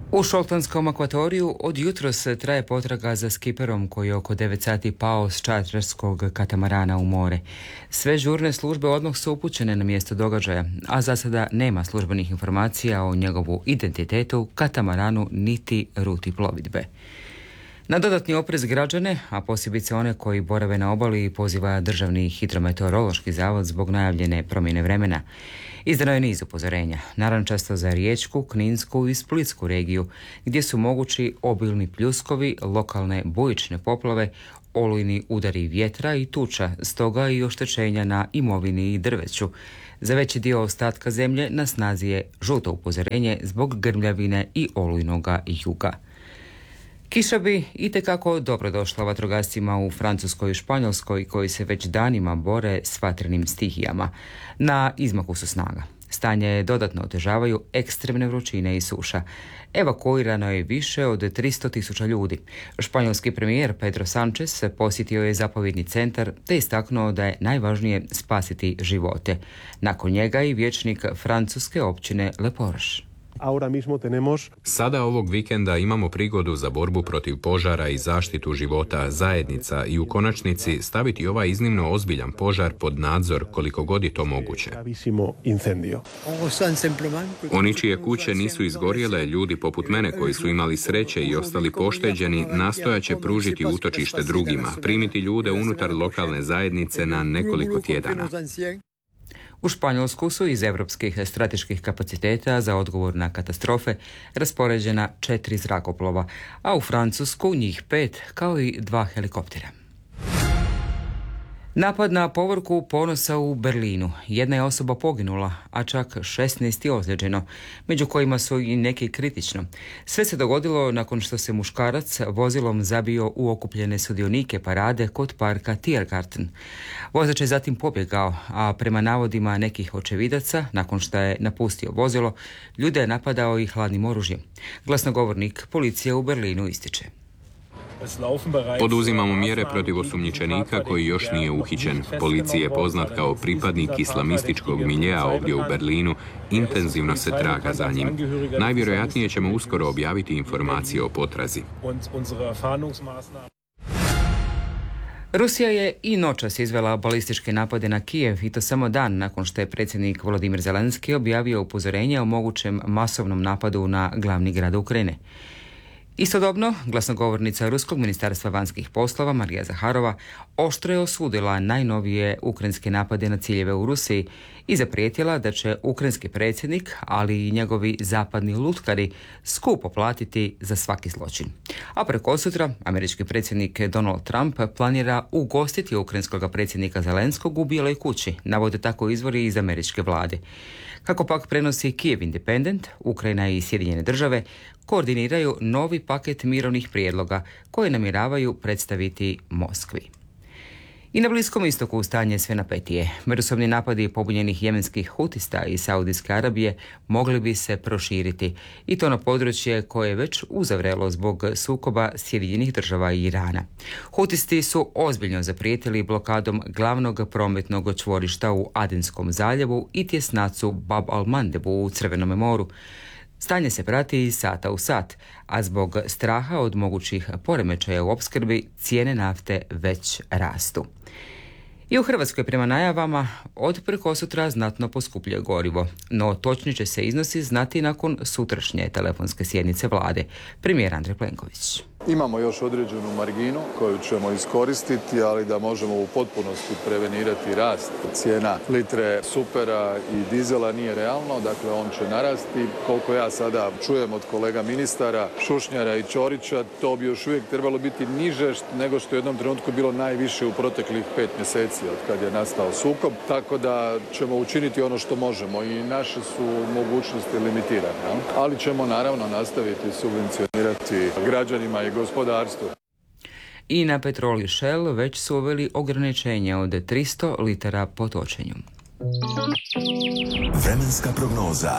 U Šoltonskom akvatoriju od jutros traje potraga za skiperom koji je oko 9 sati pao s čarterskog katamarana u more. Sve žurne službe odmah su upućene na mjesto događaja, a za sada nema službenih informacija o njegovu identitetu, katamaranu niti ruti plovidbe. Na dodatni oprez građane, a posebice one koji borave na obali, poziva Državni hidrometeorološki zavod zbog najavljene promjene vremena. Izdano je niz upozorenja, narančasto za Riječku, Kninsku i Splitsku regiju, gdje su mogući obilni pljuskovi, lokalne bujične poplave, olujni udari vjetra i tuča, stoga i oštećenja na imovini i drveću. Za veći dio ostatka zemlje na snazi je žuto upozorenje zbog grmljavine i olujnoga juga. Kiša bi itekako dobrodošla vatrogascima u Francuskoj i Španjolskoj koji se već danima bore s vatrenim stihijama. Na izmaku su snaga. Stanje dodatno otežavaju ekstremne vrućine i suša. Evakuirano je više od 300.000 ljudi. Španjolski premijer Pedro Sánchez posjetio je zapovjedni centar te istaknuo da je najvažnije spasiti živote. Nakon njega i vijećnik francuske općine Le Porche. Sada ovog vikenda imamo prigodu za borbu protiv požara i zaštitu života zajednica i u konačnici staviti ovaj iznimno ozbiljan požar pod nadzor koliko god je to moguće. Oni čije kuće nisu izgorjele, ljudi poput mene koji su imali sreće i ostali pošteđeni, nastojat će pružiti utočište drugima, primiti ljude unutar lokalne zajednice na nekoliko tjedana. U Španjolsku su iz europskih strateških kapaciteta za odgovor na katastrofe raspoređena 4 zrakoplova, a u Francusku njih 5 kao i 2 helikoptera. Napad na povorku ponosa u Berlinu. Jedna je osoba poginula, a čak 16 je ozlijeđeno, među kojima su i neki kritično. Sve se dogodilo nakon što se muškarac vozilom zabio u okupljene sudionike parade kod parka Tiergarten. Vozač je zatim pobjegao, a prema navodima nekih očevidaca, nakon što je napustio vozilo, ljude je napadao i hladnim oružjem. Glasnogovornik policije u Berlinu ističe: Poduzimamo mjere protiv osumnjičenika koji još nije uhićen. Policija je poznat kao pripadnik islamističkog miljea ovdje u Berlinu. Intenzivno se traga za njim. Najvjerojatnije ćemo uskoro objaviti informacije o potrazi. Rusija je i noćas izvela balističke napade na Kijev i to samo dan nakon što je predsjednik Volodimir Zelenski objavio upozorenje o mogućem masovnom napadu na glavni grad Ukrajine. Istodobno, glasnogovornica Ruskog ministarstva vanjskih poslova Marija Zaharova oštro je osudila najnovije ukrajinske napade na ciljeve u Rusiji i zaprijetila da će ukrajinski predsjednik, ali i njegovi zapadni lutkari skupo platiti za svaki zločin. A prekosutra američki predsjednik Donald Trump planira ugostiti ukrajinskog predsjednika Zelenskog u Bijeloj kući, navode tako izvori iz američke vlade. Kako pak prenosi Kiev Independent, Ukrajina i Sjedinjene države koordiniraju novi paket mirovnih prijedloga koje namjeravaju predstaviti Moskvi. I na Bliskom istoku stanje sve napetije. Međusobni napadi pobunjenih jemenskih hutista iz Saudijske Arabije mogli bi se proširiti i to na područje koje je već uzavrelo zbog sukoba Sjedinjenih država i Irana. Hutisti su ozbiljno zaprijetili blokadom glavnog prometnog čvorišta u Adenskom zaljevu i tjesnacu Bab al-Mandebu u Crvenome moru. Stanje se prati iz sata u sat, a zbog straha od mogućih poremećaja u opskrbi cijene nafte već rastu. I u Hrvatskoj prema najavama od prekosutra znatno poskupljuje gorivo, no točni će se iznosi znati nakon sutrašnje telefonske sjednice vlade. Premijer Andrej Plenković. Imamo još određenu marginu koju ćemo iskoristiti, ali da možemo u potpunosti prevenirati rast cijena litre supera i dizela nije realno, dakle on će narasti. Koliko ja sada čujem od kolega ministara Šušnjara i Ćorića, to bi još uvijek trebalo biti niže nego što je u jednom trenutku bilo najviše u proteklih 5 mjeseci od kad je nastao sukob, tako da ćemo učiniti ono što možemo i naše su mogućnosti limitirane, ali ćemo naravno nastaviti subvencionirati građanima i gospodarstvu. I na Petrol i Shell već su uveli ograničenje od 300 litara po točenju. Vremenska prognoza.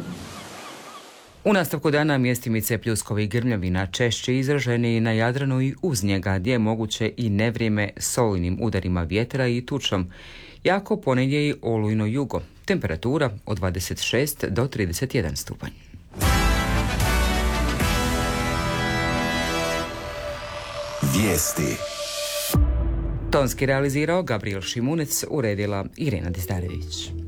U nastavku dana mjestimice pljuskovi i grmljavina češće izraženi na Jadranu i uz njega, gdje je moguće i nevrijeme s olujnim udarima vjetra i tučom. Jako ponedje i olujno jugo. Temperatura od 26 do 31 stupanj. Vijesti. Tonski realizirao Gabriel Šimunec, uredila Irena Dizdarević.